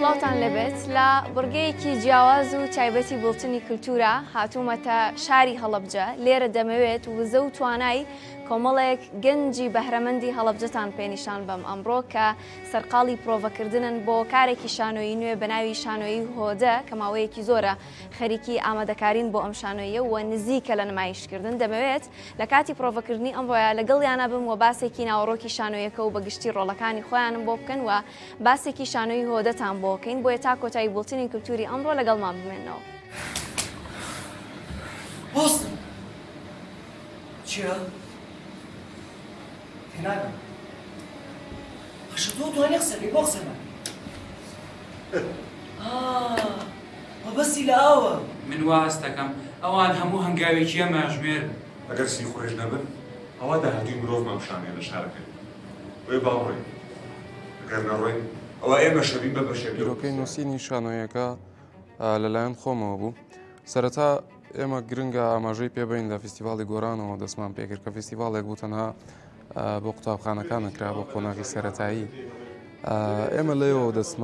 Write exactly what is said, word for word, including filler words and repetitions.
سڵاوتان لەبێت لە بڕگەیەکی جیاواز و تایبەتی بڵتنی کولتورە هاتوومەتە شاری هەڵەبجە. لێرە دەمەوێت وزە و توانای کۆمەڵێک گەنجی بەهرەمەندی هەڵەبجەتان پێنیشان بەم ئەمڕۆ کە سەرقاڵی پرۆڤەکردنن بۆ کارێکی شانۆیی نوێ بە ناوی شانۆیی هۆدە کە ماوەیەکی زۆرە خەریکی ئامادەکارین بۆ ئەم شانۆیە و نزیکە لە نمایشکردن. دەمەوێت لە کاتی پرۆڤەکردنی ئەمڕۆیە لەگەڵیانە بم و باسێکی ناوەڕۆکی شانۆیەکە و بەگشتی ڕۆڵەکانی خۆیانم بۆ بکەن و باسێکی شانۆیی هۆدەتان بۆ بکەین بۆیە تا کۆتایی بڵتنی کولتوری ئەمڕۆ لەگەڵمان بمێنەوە. بۆستم چییە؟ تێناگەم هەشە تۆ توانێ قسەکەی بۆ قسەمە مەبەستی لە ئاوە من واز دەکەم ئەوان هەموو هەنگاوێکی ئەماژمێرن. ئەگەر سی خۆش نەبن ئەوە داهاتووی مرۆڤمان شانەیە لە شارەکەی وێ باوڕێ ئەگەر نەڕۆین ئەوە ئێمە شەبین بە بەشێک. بیرۆکەی نووسینی شانۆیەکە لەلایەن خۆمەوە بوو. سەرەتا ئێمە گرنگە ئاماژەی پێبین لە فستیڤاڵی گۆرانەوە دەستمان پێکرد کە فستیڤاڵێک بوو تەنها بۆ قوتابخانەکان نەکرا بۆ قۆناغی سەرەتایی. ئێمە لێەوە دەستمان